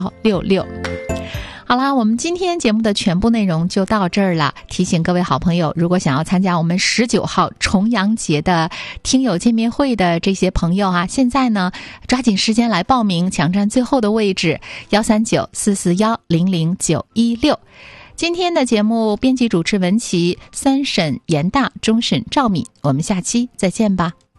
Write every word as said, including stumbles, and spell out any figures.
六六。好啦，我们今天节目的全部内容就到这儿了。提醒各位好朋友，如果想要参加我们十九号重阳节的听友见面会的这些朋友啊，现在呢抓紧时间来报名，抢占最后的位置，幺三九四四幺零零九一六。今天的节目编辑主持文琪，三审严大，终审赵敏，我们下期再见吧。